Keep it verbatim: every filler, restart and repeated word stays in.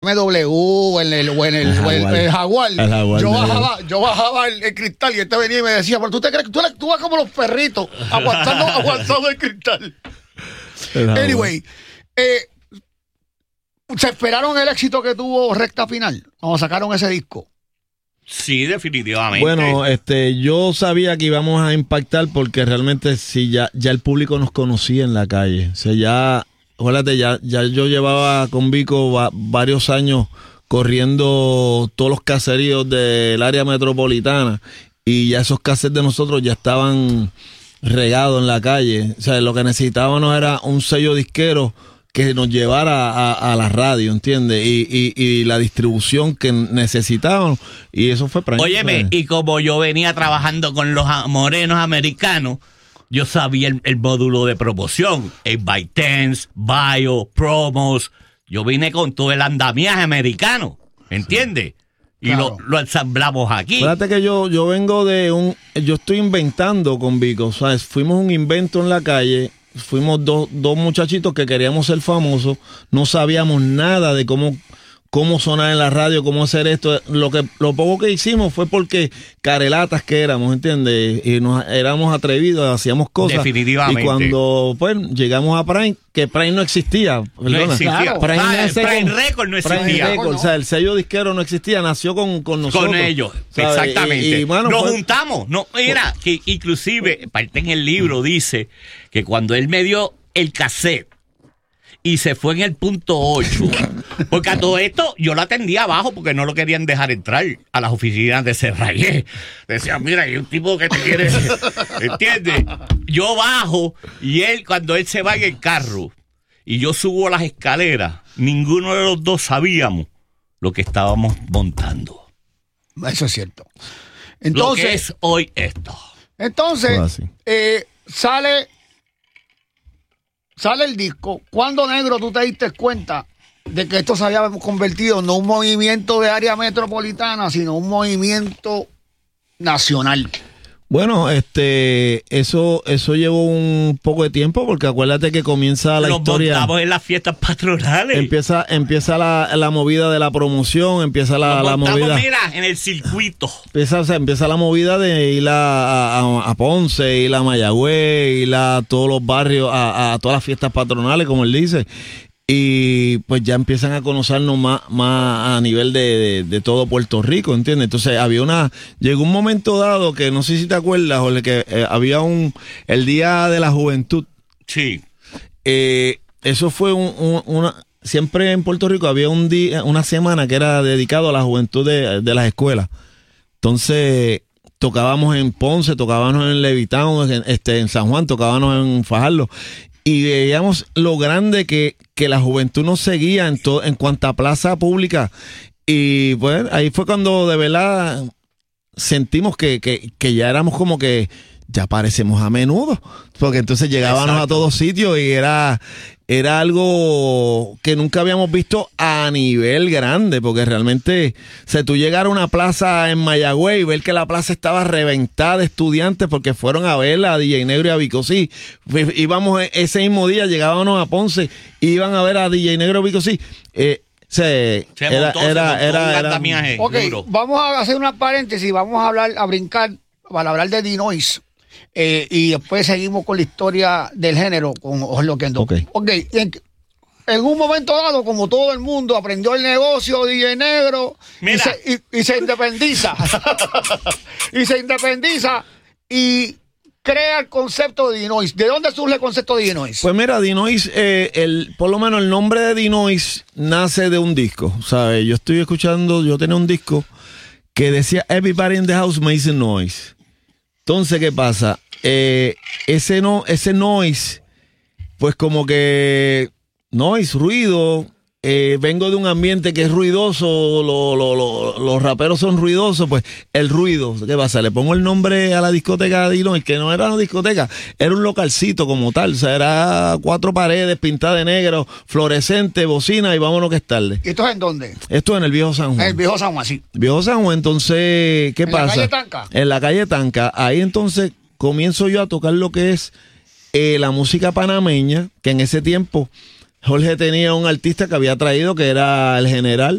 M W o en el, o en el, el, o el, el Jaguar, el Jaguar yo, bajaba, yo bajaba el, el cristal y este venía y me decía, pero tú te crees que tú, tú vas como los perritos, aguantando, aguantando el cristal. El anyway, eh, ¿se esperaron el éxito que tuvo Recta Final cuando sacaron ese disco? Sí, definitivamente. Bueno, este, yo sabía que íbamos a impactar porque realmente sí, ya, ya el público nos conocía en la calle. O sea, ya, acuérdate, ya, ya yo llevaba con Vico va, varios años corriendo todos los caseríos del área metropolitana y ya esos cassettes de nosotros ya estaban regados en la calle. O sea, lo que necesitábamos era un sello disquero que nos llevara a, a la radio, ¿entiendes? Y, y, y la distribución que necesitábamos. Y eso fue para Óyeme, y como yo venía trabajando con los morenos americanos, yo sabía el, el módulo de promoción. El by tens, bio, promos. Yo vine con todo el andamiaje americano, ¿entiendes? Sí. Y claro. lo, lo ensamblamos aquí. Fíjate que yo, yo vengo de un... Yo estoy inventando con Vico, ¿sabes? Fuimos un invento en la calle. Fuimos dos, dos muchachitos que queríamos ser famosos, no sabíamos nada de cómo, cómo sonar en la radio, cómo hacer esto. Lo que lo poco que hicimos fue porque carelatas que éramos, ¿entiendes? Y nos éramos atrevidos, hacíamos cosas. Definitivamente. Y cuando pues llegamos a Prime, que Prime no existía. Perdona. No existía. Claro. Prime, ah, ese Prime con, Record no existía. Prime Record, no. O sea, el sello disquero no existía, nació con, con nosotros. Con ellos, ¿sabes? exactamente. Y, y, bueno, Nos pues, juntamos. No, mira, que inclusive, parte en el libro dice que cuando él me dio el cassette y se fue en el punto ocho, porque a todo esto yo lo atendía abajo porque no lo querían dejar entrar a las oficinas de Serrayé. Decían, mira, hay un tipo que te quiere, ¿entiendes? Yo bajo y él, cuando él se va en el carro y yo subo las escaleras, ninguno de los dos sabíamos lo que estábamos montando. Eso es cierto. Entonces, lo que es hoy esto. Entonces, eh, sale... Sale el disco. ¿Cuándo, negro, tú te diste cuenta de que esto se había convertido no un movimiento de área metropolitana, sino un movimiento nacional? Bueno, este, eso, eso llevó un poco de tiempo porque acuérdate que comienza la Nos historia. montamos en las fiestas patronales. Empieza, empieza la, la movida de la promoción, empieza la, Nos la montamos, movida. mira, en el circuito. Empieza, o sea, empieza la movida de ir a, a, a Ponce, ir a Mayagüez, ir a todos los barrios, a, a todas las fiestas patronales, como él dice. Y pues ya empiezan a conocernos más, más a nivel de, de, de todo Puerto Rico, ¿entiendes? Entonces había una, llegó un momento dado que no sé si te acuerdas, Jorge, que eh, había un, el Día de la Juventud. Sí. Eh, eso fue un, un, una, siempre en Puerto Rico había un día, una semana que era dedicado a la juventud de, de las escuelas. Entonces tocábamos en Ponce, tocábamos en Levitown, en, este, en San Juan, tocábamos en Fajardo. Y veíamos lo grande que, que la juventud nos seguía en, to, en cuanta plaza pública. Y pues ahí fue cuando de verdad sentimos que, que, que ya éramos como que ya parecemos a menudo. Porque entonces llegábamos Exacto. a todos sitios y era, era algo que nunca habíamos visto a nivel grande. Porque realmente, o sea, tú llegar a una plaza en Mayagüez y ver que la plaza estaba reventada de estudiantes porque fueron a ver a D J Negro y a Vico C. Íbamos ese mismo día, llegábamos a Ponce, iban a ver a D J Negro y Vico C. Eh, Se, se era, montó, era, se era, era, era ok, duro. Vamos a hacer una paréntesis, vamos a hablar, a brincar para hablar de Dinois. Eh, y después seguimos con la historia del género con Jorge Oquendo. Ok. okay en, en un momento dado, como todo el mundo aprendió el negocio, D J Negro, y se, y, y se independiza. y se independiza y crea el concepto de Dinois. ¿De dónde surge el concepto de Dinois? Pues mira, Dinois, eh, el, por lo menos el nombre de Dinois nace de un disco, ¿sabes? Yo estoy escuchando, yo tenía un disco que decía Everybody in the House Makes a Noise. Entonces, ¿qué pasa? Eh, ese, no, ese noise, pues como que noise, ruido, eh, vengo de un ambiente que es ruidoso, lo, lo, lo, los raperos son ruidosos, pues el ruido, ¿qué pasa? Le pongo el nombre a la discoteca de Dinois, que no era una discoteca, era un localcito como tal, o sea, era cuatro paredes pintadas de negro, fluorescente, bocina y vámonos que es tarde. ¿Y esto es en dónde? Esto es en el Viejo San Juan. En el Viejo San Juan, sí. Viejo San Juan, entonces, ¿qué ¿En pasa? ¿En la calle Tanca? En la calle Tanca, ahí entonces comienzo yo a tocar lo que es eh, la música panameña, que en ese tiempo Jorge tenía un artista que había traído que era el General.